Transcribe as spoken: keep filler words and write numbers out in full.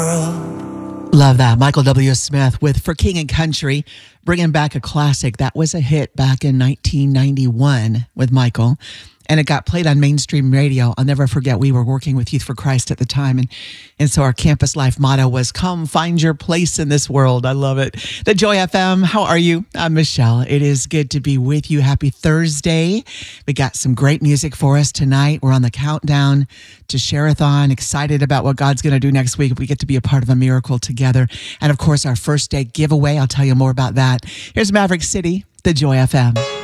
Love that. Michael W. Smith with For King and Country, bringing back a classic that was a hit back in nineteen ninety-one with Michael. And it got played on mainstream radio. I'll never forget, we were working with Youth for Christ at the time. And, and so our campus life motto was, come find your place in this world. I love it. The Joy F M, how are you? I'm Michelle. It is good to be with you. Happy Thursday. We got some great music for us tonight. We're on the countdown to Share-a-thon. Excited about what God's going to do next week. We get to be a part of a miracle together. And of course, our first day giveaway. I'll tell you more about that. Here's Maverick City, the Joy F M.